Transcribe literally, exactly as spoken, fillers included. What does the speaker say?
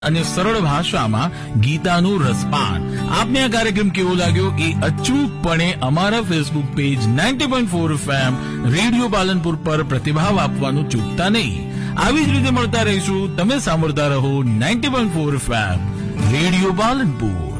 અને સરળ ભાષામાં ગીતાનું રસપાન. આપને આ કાર્યક્રમ કેવો લાગ્યો એ અચૂકપણે અમારા Facebook page ninety point four FM radio Palanpur પર પ્રતિભાવ આપવાનું ચૂકતા નહીં. આવી જ રીતે મળતા રહીશું. તમે સાંભળતા રહો ninety point four FM radio Palanpur.